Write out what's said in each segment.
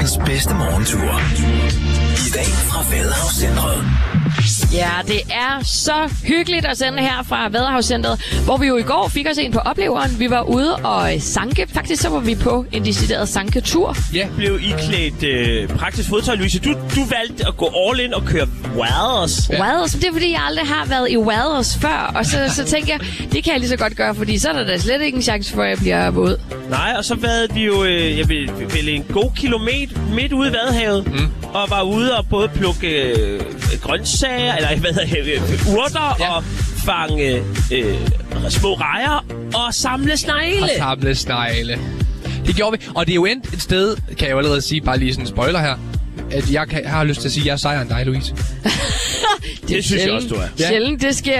verdens bedste morgentur. I dag fra Vadehavscentret. Ja, det er så hyggeligt at sende her fra Vadehavscentret, hvor vi jo i går fik os en på opleveren. Vi var ude og sanke. Faktisk så var vi på en decideret sanketur. Ja, blev iklædt praktisk fodtøj, Louise. Du valgte at gå all in og køre waders. Ja. Waders, det er fordi, jeg aldrig har været i waders før. Og så tænker jeg, det kan jeg lige så godt gøre, fordi så er der da slet ikke en chance for, at jeg bliver våd. Nej, og så vadede vi jo vel en god kilometer midt ude i Vadehavet. Og var ude og både plukke grøntsager, eller urter, og fange små rejer og samle snegle. Det gjorde vi, og det er jo endt et sted, kan jeg jo allerede sige, bare lige sådan en spoiler her, at jeg har lyst til at sige, at jeg er sejere end dig, Louise. Det synes jeg også, du er. Ja. Sjældent, det sker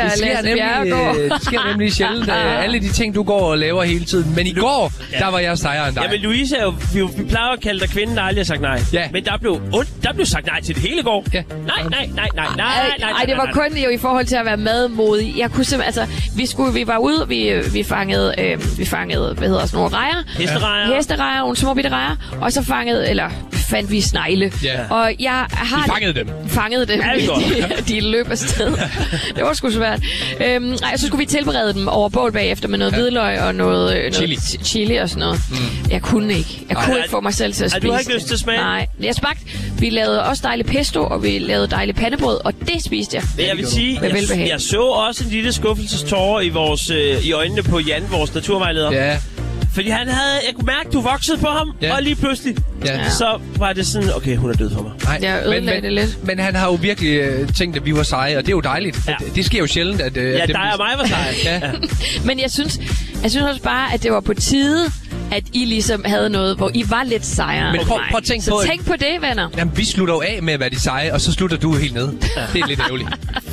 nemlig sjældent, alle de ting, du går og laver hele tiden. Men i går, der var jeg sejere end dig. Jamen, Louise er jo, vi plejer at kalde dig kvinden, der aldrig har sagt nej. Ja. Men der blev sagt nej til det hele går. Ja. Nej. Det var kun jo i forhold til at være madmodig. Jeg kunne simpelthen, vi var ude, vi fangede, hvad hedder sådan nogle rejer. Hesterejer, nogle små bitte rejer. Og så fandt vi snegle. Yeah. Og jeg har... Fangede dem. Ja, de løb afsted. Det var sgu svært. Så skulle vi tilberede dem over bål bagefter med noget hvidløg og noget chili og sådan noget. Jeg kunne ikke. Jeg kunne ikke få mig selv til at spise. Du har ikke lyst til at smage? Nej. Jeg smagte. Vi lavede også dejlig pesto, og vi lavede dejlig pandebrød, og det spiste jeg. Jeg vil sige, jeg så også en lille skuffelseståre i øjnene på Jan, vores naturvejleder. Ja. Fordi jeg kunne mærke, du voksede på ham, og lige pludselig, så var det sådan, okay, hun er død for mig. Nej, jeg ødelagde det lidt. Men han har jo virkelig tænkt, at vi var seje, og det er jo dejligt. Ja. Det sker jo sjældent, at... dig og mig var seje. Ja. Men jeg synes også bare, at det var på tide, at I ligesom havde noget, hvor I var lidt sejere. Men prøv at tænke på... Tænk på det, venner. Jamen, vi slutter jo af med at være de seje, og så slutter du helt ned. Det er lidt ærgerligt.